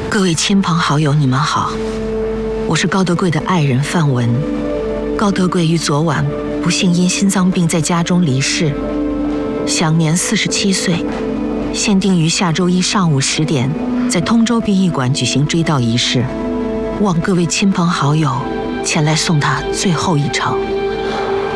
各位亲朋好友，你们好，我是高德贵的爱人范文。高德贵于昨晚不幸因心脏病在家中离世，享年47岁。现定于下周一上午10点，在通州殡仪馆举行追悼仪式，望各位亲朋好友前来送他最后一程。